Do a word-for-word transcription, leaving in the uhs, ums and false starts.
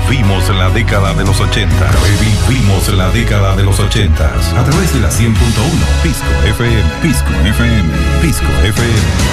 Revivimos la década de los ochenta. Revivimos la década de los ochenta. A través de la cien punto uno Pisco F M. Pisco F M. Pisco F M.